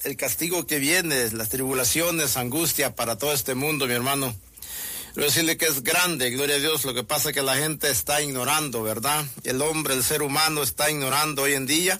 el castigo que viene, las tribulaciones, angustia para todo este mundo, mi hermano. Quiero decirle que es grande, gloria a Dios. Lo que pasa es que la gente está ignorando, ¿verdad? El hombre, el ser humano está ignorando hoy en día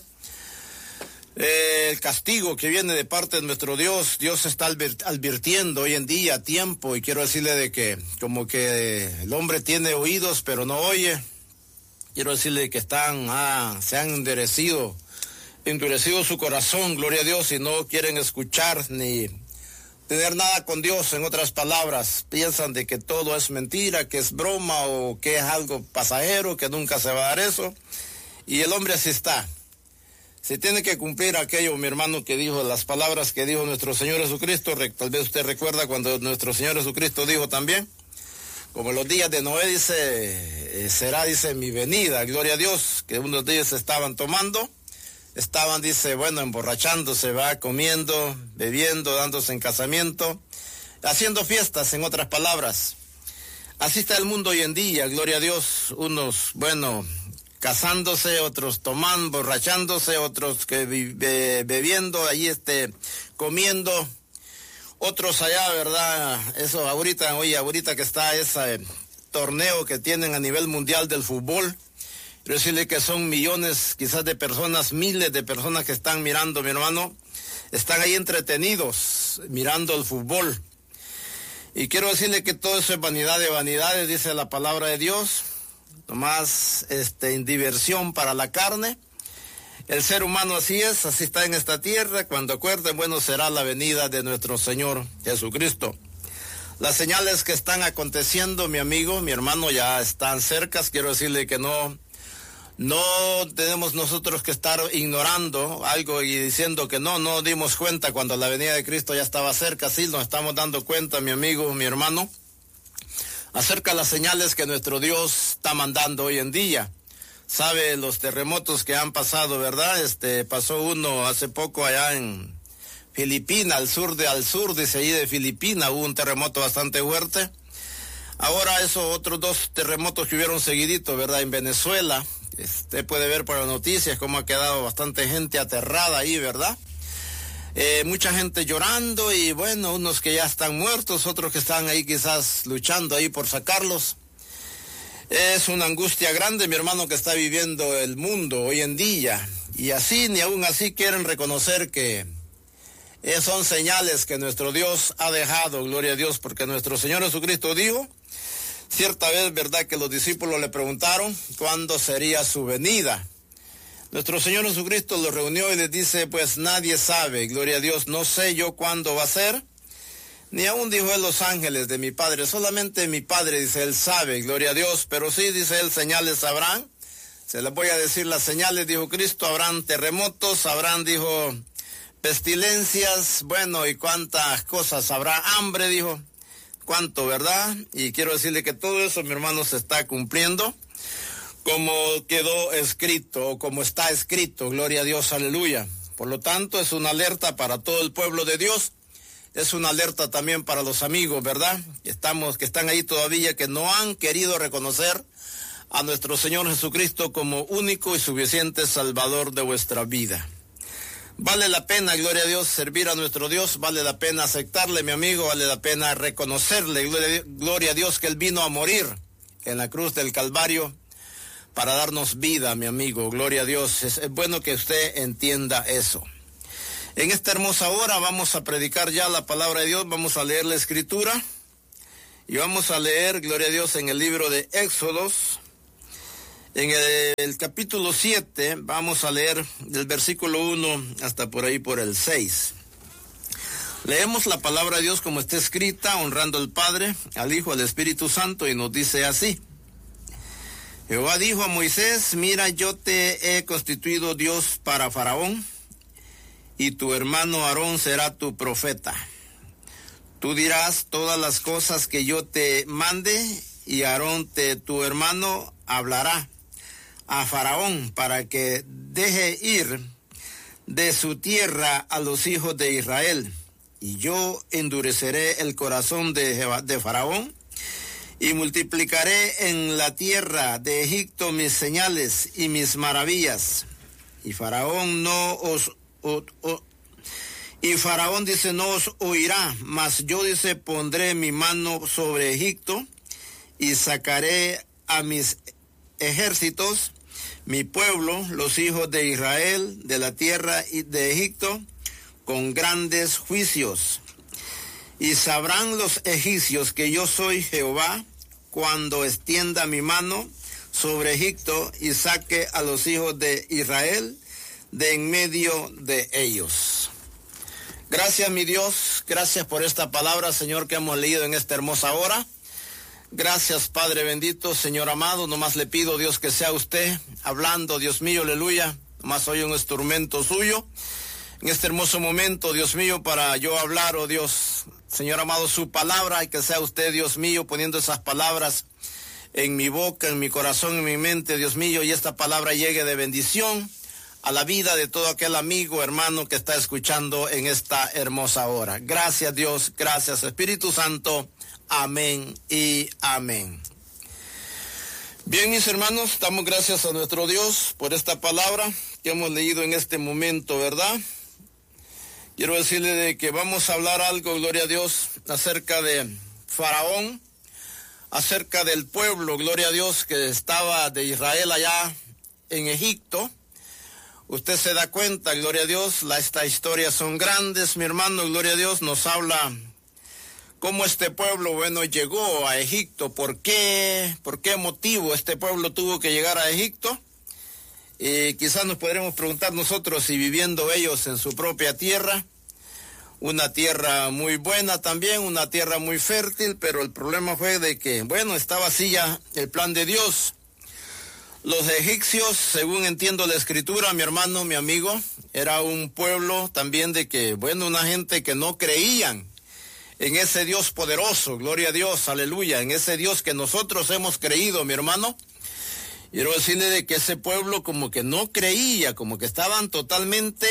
el castigo que viene de parte de nuestro Dios. Dios está advirtiendo hoy en día a tiempo, y quiero decirle de que como que el hombre tiene oídos pero no oye. Quiero decirle que se han endurecido su corazón, gloria a Dios, y no quieren escuchar ni tener nada con Dios. En otras palabras, piensan de que todo es mentira, que es broma o que es algo pasajero, que nunca se va a dar eso. Y el hombre así está. Se tiene que cumplir aquello, mi hermano, que dijo, las palabras que dijo nuestro Señor Jesucristo. Tal vez usted recuerda cuando nuestro Señor Jesucristo dijo también, como los días de Noé, dice, dice, mi venida, gloria a Dios, que unos días estaban tomando, dice, emborrachándose, comiendo, bebiendo, dándose en casamiento, haciendo fiestas, en otras palabras. Así está el mundo hoy en día, gloria a Dios, unos, casándose, otros tomando, borrachándose, otros que bebiendo, ahí comiendo, otros allá, ¿verdad? Eso ahorita que está ese torneo que tienen a nivel mundial del fútbol, quiero decirle que son millones quizás de personas, miles de personas que están mirando, mi hermano, están ahí entretenidos mirando el fútbol. Y quiero decirle que todo eso es vanidad de vanidades, dice la palabra de Dios. Nomás en diversión para la carne. El ser humano así está en esta tierra. Cuando acuerden, será la venida de nuestro Señor Jesucristo. Las señales que están aconteciendo, mi amigo, mi hermano, ya están cercas. Quiero decirle que no tenemos nosotros que estar ignorando algo y diciendo que no dimos cuenta cuando la venida de Cristo ya estaba cerca. Sí, nos estamos dando cuenta, mi amigo, mi hermano, acerca de las señales que nuestro Dios está mandando hoy en día. Sabe los terremotos que han pasado, ¿verdad? Pasó uno hace poco allá en Filipinas, al sur, dice ahí de Filipinas, hubo un terremoto bastante fuerte. Ahora esos otros dos terremotos que hubieron seguidito, ¿verdad? En Venezuela, usted puede ver por las noticias cómo ha quedado bastante gente aterrada ahí, ¿verdad? Mucha gente llorando y unos que ya están muertos, otros que están ahí quizás luchando ahí por sacarlos. Es una angustia grande, mi hermano, que está viviendo el mundo hoy en día. Y ni aún así quieren reconocer que son señales que nuestro Dios ha dejado, gloria a Dios, porque nuestro Señor Jesucristo dijo, cierta vez, ¿verdad?, que los discípulos le preguntaron cuándo sería su venida. Nuestro Señor Jesucristo los reunió y les dice, pues nadie sabe, gloria a Dios, no sé yo cuándo va a ser, ni aún dijo él los ángeles de mi Padre, solamente mi Padre, dice, él sabe, gloria a Dios, pero sí, dice él, señales habrán, se les voy a decir las señales, dijo Cristo, habrán terremotos, habrán, dijo, pestilencias, y cuántas cosas, habrá hambre, dijo, cuánto, ¿verdad? Y quiero decirle que todo eso, mi hermano, se está cumpliendo, como quedó escrito o como está escrito, gloria a Dios, aleluya. Por lo tanto, es una alerta para todo el pueblo de Dios, es una alerta también para los amigos, ¿verdad? Que están ahí todavía, que no han querido reconocer a nuestro Señor Jesucristo como único y suficiente Salvador de vuestra vida. Vale la pena, gloria a Dios, servir a nuestro Dios, vale la pena aceptarle, mi amigo, vale la pena reconocerle, gloria a Dios, que Él vino a morir en la cruz del Calvario para darnos vida, mi amigo, gloria a Dios. Es bueno que usted entienda eso. En esta hermosa hora vamos a predicar ya la palabra de Dios, vamos a leer la Escritura y vamos a leer, gloria a Dios, en el libro de Éxodos, en el capítulo 7, vamos a leer del versículo 1 hasta por ahí por el 6. Leemos la palabra de Dios como está escrita, honrando al Padre, al Hijo, al Espíritu Santo, y nos dice así. Jehová dijo a Moisés, mira, yo te he constituido Dios para Faraón, y tu hermano Aarón será tu profeta. Tú dirás todas las cosas que yo te mande, y Aarón, tu hermano, hablará a Faraón para que deje ir de su tierra a los hijos de Israel. Y yo endureceré el corazón de Faraón, y multiplicaré en la tierra de Egipto mis señales y mis maravillas. Y Faraón no os Y Faraón dice, no os oirá, mas yo dice, pondré mi mano sobre Egipto y sacaré a mis ejércitos, mi pueblo, los hijos de Israel, de la tierra de Egipto, con grandes juicios. Y sabrán los egipcios que yo soy Jehová, cuando extienda mi mano sobre Egipto y saque a los hijos de Israel de en medio de ellos. Gracias, mi Dios, gracias por esta palabra, Señor, que hemos leído en esta hermosa hora. Gracias, Padre bendito, Señor amado, nomás le pido, Dios, que sea usted hablando, Dios mío, aleluya, nomás soy un instrumento suyo en este hermoso momento, Dios mío, para yo hablar, oh Dios, Señor amado, su palabra, y que sea usted, Dios mío, poniendo esas palabras en mi boca, en mi corazón, en mi mente, Dios mío, y esta palabra llegue de bendición a la vida de todo aquel amigo, hermano que está escuchando en esta hermosa hora. Gracias, Dios, gracias, Espíritu Santo. Amén y amén. Bien, mis hermanos, damos gracias a nuestro Dios por esta palabra que hemos leído en este momento, ¿verdad? Quiero decirle de que vamos a hablar algo, gloria a Dios, acerca de Faraón, acerca del pueblo, gloria a Dios, que estaba de Israel allá en Egipto. Usted se da cuenta, gloria a Dios, estas historias son grandes, mi hermano, gloria a Dios, nos habla cómo este pueblo, bueno, llegó a Egipto, por qué motivo este pueblo tuvo que llegar a Egipto. Quizás nos podremos preguntar nosotros si viviendo ellos en su propia tierra, una tierra muy buena también, una tierra muy fértil, pero el problema fue de que, bueno, estaba así ya el plan de Dios. Los egipcios, según entiendo la escritura, mi hermano, mi amigo, era un pueblo también de que, bueno, una gente que no creían en ese Dios poderoso, gloria a Dios, aleluya, en ese Dios que nosotros hemos creído, mi hermano. Quiero decirle de que ese pueblo como que no creía, como que estaban totalmente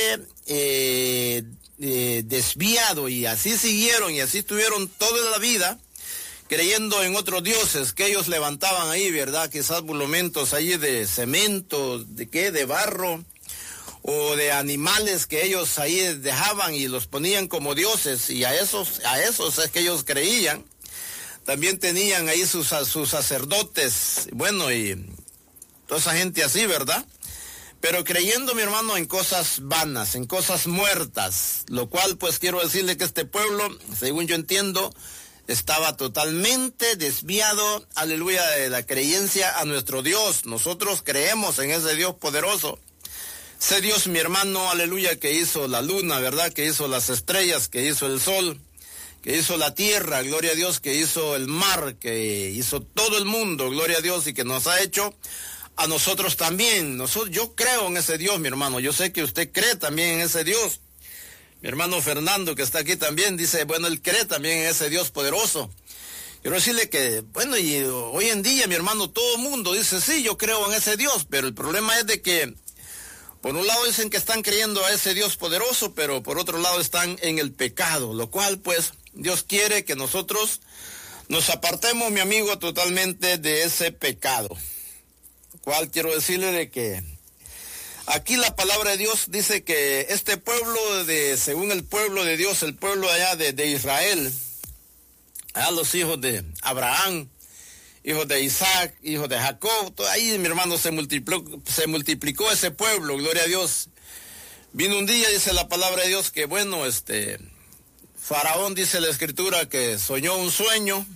desviados, y así siguieron y así estuvieron toda la vida creyendo en otros dioses que ellos levantaban ahí, ¿verdad? Quizás monumentos ahí de cemento, de barro, o de animales que ellos ahí dejaban y los ponían como dioses, y a esos es que ellos creían. También tenían ahí sus sacerdotes, bueno, y toda esa gente así, ¿verdad? Pero creyendo, mi hermano, en cosas vanas, en cosas muertas, lo cual pues quiero decirle que este pueblo, según yo entiendo, estaba totalmente desviado, aleluya, de la creencia a nuestro Dios. Nosotros creemos en ese Dios poderoso. Ese Dios, mi hermano, aleluya, que hizo la luna, ¿verdad? Que hizo las estrellas, que hizo el sol, que hizo la tierra, gloria a Dios, que hizo el mar, que hizo todo el mundo, gloria a Dios, y que nos ha hecho a nosotros también. Yo creo en ese Dios, mi hermano. Yo sé que usted cree también en ese Dios. Mi hermano Fernando, que está aquí también, dice, bueno, él cree también en ese Dios poderoso. Quiero decirle que, bueno, y hoy en día, mi hermano, todo el mundo dice, sí, yo creo en ese Dios, pero el problema es de que por un lado dicen que están creyendo a ese Dios poderoso, pero por otro lado están en el pecado, lo cual pues Dios quiere que nosotros nos apartemos, mi amigo, totalmente de ese pecado. Lo cual quiero decirle de que aquí la palabra de Dios dice que este pueblo, según el pueblo de Dios, el pueblo allá de Israel, allá los hijos de Abraham, hijos de Isaac, hijos de Jacob, todo ahí, mi hermano, se multiplicó ese pueblo, gloria a Dios. Vino un día, dice la palabra de Dios, que bueno, Faraón, dice la escritura, que soñó un sueño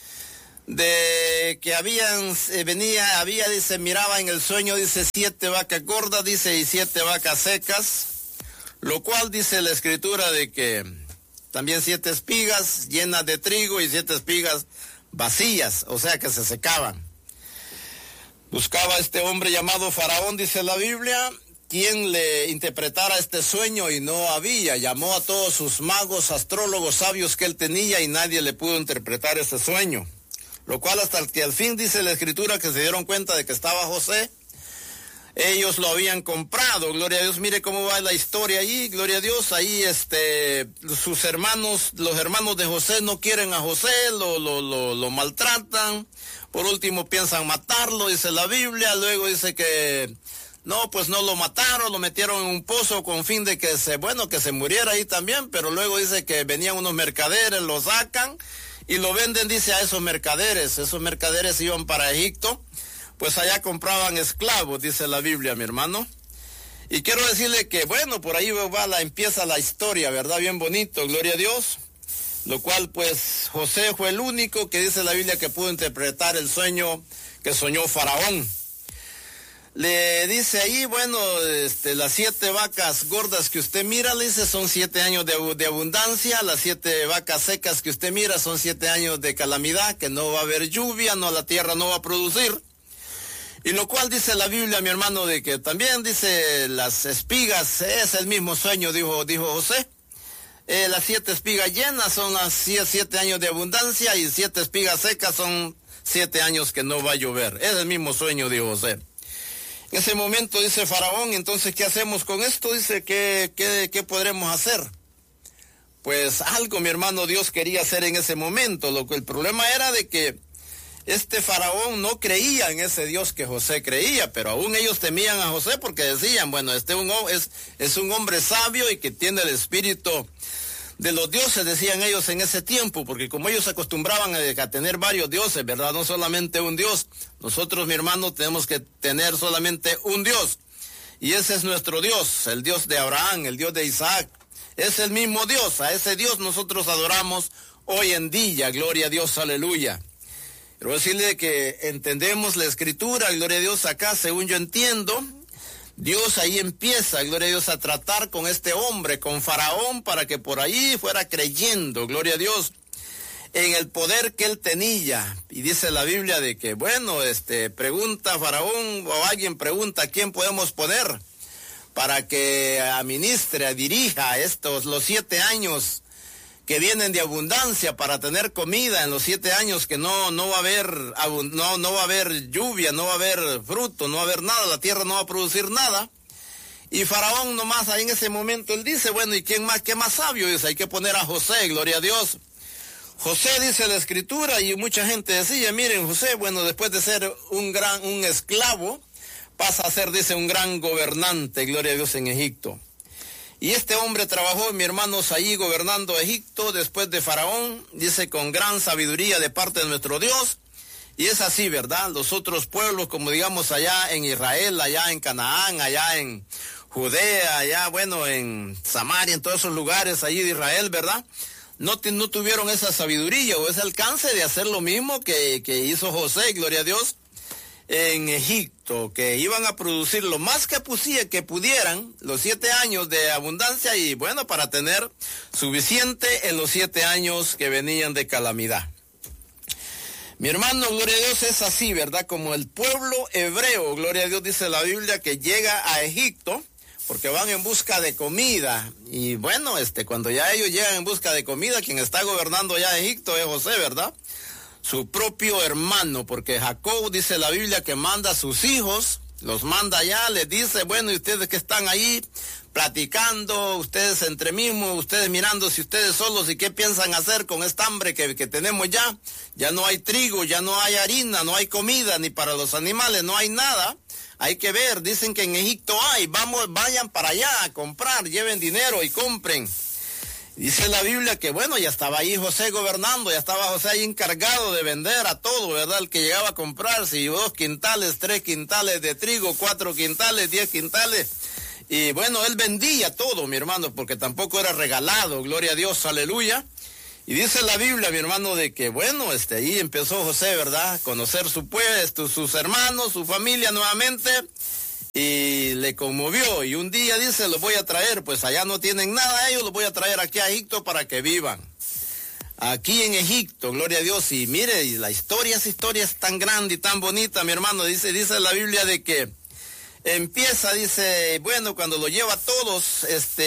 de que dice, miraba en el sueño, dice, 7 vacas gordas, dice, y 7 vacas secas, lo cual dice la escritura de que también 7 espigas llenas de trigo y 7 espigas vacías, o sea que se secaban. Buscaba este hombre llamado Faraón, dice la Biblia, quien le interpretara este sueño, y no había. Llamó a todos sus magos, astrólogos, sabios que él tenía, y nadie le pudo interpretar este sueño. Lo cual hasta que al fin dice la escritura que se dieron cuenta de que estaba José, ellos lo habían comprado, gloria a Dios. Mire cómo va la historia allí, gloria a Dios. Ahí sus hermanos, los hermanos de José no quieren a José, lo maltratan. Por último piensan matarlo, dice la Biblia. Luego dice que No, pues no lo mataron, lo metieron en un pozo con fin de que se muriera ahí también, pero luego dice que venían unos mercaderes, lo sacan y lo venden, dice, a esos mercaderes iban para Egipto, pues allá compraban esclavos, dice la Biblia, mi hermano. Y quiero decirle que, bueno, por ahí empieza la historia, ¿verdad? Bien bonito, gloria a Dios. Lo cual, pues, José fue el único que dice la Biblia que pudo interpretar el sueño que soñó Faraón. Le dice ahí, bueno, las 7 vacas gordas que usted mira, le dice, son 7 años de abundancia. Las 7 vacas secas que usted mira son 7 años de calamidad, que no va a haber lluvia, la tierra no va a producir. Y lo cual dice la Biblia, mi hermano, de que también dice las espigas, es el mismo sueño, dijo José. Las 7 espigas llenas son las 7 años de abundancia y 7 espigas secas son 7 años que no va a llover. Es el mismo sueño, dijo José. En ese momento dice Faraón, entonces, ¿qué hacemos con esto? Dice, ¿qué podremos hacer? Pues algo, mi hermano, Dios quería hacer en ese momento. El problema era de que este Faraón no creía en ese Dios que José creía, pero aún ellos temían a José porque decían, bueno, es un hombre sabio y que tiene el espíritu de los dioses, decían ellos en ese tiempo, porque como ellos se acostumbraban a tener varios dioses, ¿verdad? No solamente un Dios. Nosotros, mi hermano, tenemos que tener solamente un Dios. Y ese es nuestro Dios, el Dios de Abraham, el Dios de Isaac. Es el mismo Dios, a ese Dios nosotros adoramos hoy en día, gloria a Dios, aleluya. Quiero decirle que entendemos la escritura, gloria a Dios, acá, según yo entiendo, Dios ahí empieza, gloria a Dios, a tratar con este hombre, con Faraón, para que por ahí fuera creyendo, gloria a Dios, en el poder que él tenía. Y dice la Biblia de que, bueno, pregunta Faraón, o alguien pregunta, ¿a quién podemos poner para que administre, dirija los 7 años que vienen de abundancia, para tener comida en los 7 años que no va a haber lluvia, no va a haber fruto, no va a haber nada, la tierra no va a producir nada? Y Faraón nomás ahí en ese momento él dice, bueno, ¿y quién más? ¿Qué más sabio? Dice, hay que poner a José, gloria a Dios. José, dice la escritura, y mucha gente decía, miren, José, bueno, después de ser un esclavo, pasa a ser, dice, un gran gobernante, gloria a Dios, en Egipto. Y este hombre trabajó, mi hermanos, ahí gobernando Egipto después de Faraón, dice, con gran sabiduría de parte de nuestro Dios. Y es así, ¿verdad? Los otros pueblos, como digamos allá en Israel, allá en Canaán, allá en Judea, allá, bueno, en Samaria, en todos esos lugares allí de Israel, ¿verdad? No tuvieron esa sabiduría o ese alcance de hacer lo mismo que hizo José, gloria a Dios, en Egipto, que iban a producir lo más que pudieran los 7 años de abundancia y bueno, para tener suficiente en los 7 años que venían de calamidad. Mi hermano, gloria a Dios, es así, ¿verdad? Como el pueblo hebreo, gloria a Dios, dice la Biblia, que llega a Egipto porque van en busca de comida. Y bueno, cuando ya ellos llegan en busca de comida, quien está gobernando ya Egipto es José, ¿verdad? Su propio hermano, porque Jacob, dice la Biblia, que manda a sus hijos, los manda allá, les dice, bueno, y ustedes que están ahí platicando, ustedes entre mismos, ustedes mirando si ustedes solos y qué piensan hacer con esta hambre que tenemos ya no hay trigo, ya no hay harina, no hay comida, ni para los animales, no hay nada, hay que ver, dicen que en Egipto hay, vayan para allá a comprar, lleven dinero y compren. Dice la Biblia que bueno, ya estaba ahí José gobernando, ya estaba José ahí encargado de vender a todo, ¿verdad? El que llegaba a comprar, si 2 quintales, 3 quintales de trigo, 4 quintales, 10 quintales. Y bueno, él vendía todo, mi hermano, porque tampoco era regalado, gloria a Dios, aleluya. Y dice la Biblia, mi hermano, de que bueno, ahí empezó José, ¿verdad? Conocer su pueblo, sus hermanos, su familia nuevamente. Y le conmovió y un día dice, los voy a traer, pues allá no tienen nada ellos, los voy a traer aquí a Egipto para que vivan. Aquí en Egipto, gloria a Dios, y mire, y esa historia es tan grande y tan bonita, mi hermano, dice la Biblia de que empieza, dice, bueno, cuando lo lleva a todos,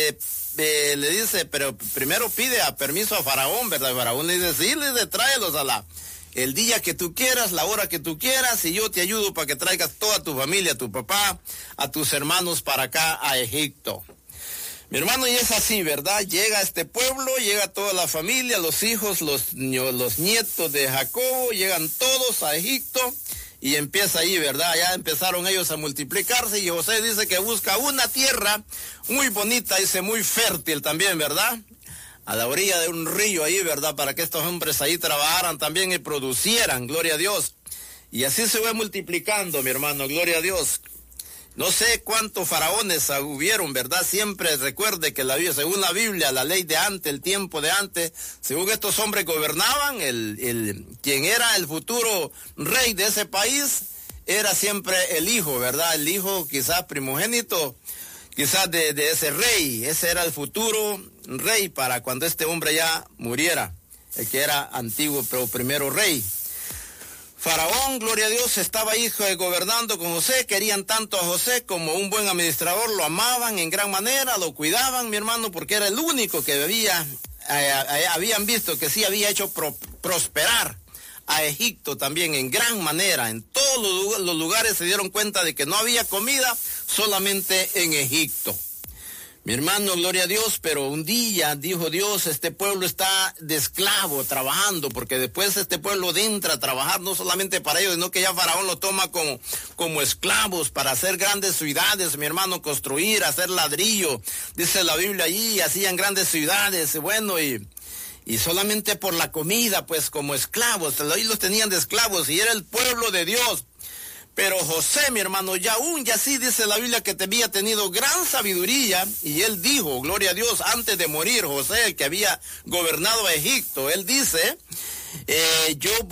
le dice, pero primero pide permiso a Faraón, ¿verdad? Faraón le dice, sí, le dice, tráelos el día que tú quieras, la hora que tú quieras, y yo te ayudo para que traigas toda tu familia, a tu papá, a tus hermanos para acá a Egipto. Mi hermano, y es así, ¿verdad? Llega a este pueblo, llega toda la familia, los hijos, los nietos de Jacob, llegan todos a Egipto, y empieza ahí, ¿verdad? Ya empezaron ellos a multiplicarse y José dice que busca una tierra muy bonita, dice muy fértil también, ¿verdad? A la orilla de un río ahí, ¿verdad? Para que estos hombres ahí trabajaran también y producieran, gloria a Dios. Y así se fue multiplicando, mi hermano, gloria a Dios. No sé cuántos faraones hubieron, ¿verdad? Siempre recuerde que según la Biblia, la ley de antes, el tiempo de antes, según estos hombres gobernaban, quien era el futuro rey de ese país, era siempre el hijo, ¿verdad? El hijo quizás primogénito, quizás de ese rey. Ese era el futuro rey para cuando este hombre ya muriera, el que era antiguo, pero primero rey. Faraón, gloria a Dios, estaba ahí gobernando con José, querían tanto a José como un buen administrador, lo amaban en gran manera, lo cuidaban, mi hermano, porque era el único que habían visto que sí había hecho prosperar a Egipto también en gran manera. En todos los lugares se dieron cuenta de que no había comida solamente en Egipto. Mi hermano, gloria a Dios, pero un día dijo Dios, este pueblo está de esclavo trabajando, porque después este pueblo entra a trabajar no solamente para ellos, sino que ya Faraón lo toma como esclavos para hacer grandes ciudades, mi hermano, construir, hacer ladrillo, dice la Biblia allí, hacían grandes ciudades, bueno, y solamente por la comida, pues como esclavos, ahí los tenían de esclavos y era el pueblo de Dios. Pero José, mi hermano, ya sí dice la Biblia que había tenido gran sabiduría y él dijo, gloria a Dios, antes de morir, José, el que había gobernado a Egipto, él dice, yo